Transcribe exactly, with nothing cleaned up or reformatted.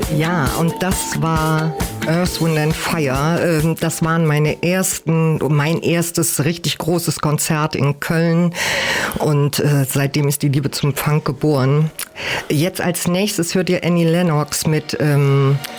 Ja, und das war Earth, Wind and Fire. Das waren meine ersten, mein erstes richtig großes Konzert in Köln. Und äh, seitdem ist die Liebe zum Funk geboren. Jetzt als nächstes hört ihr Annie Lennox mit ähm,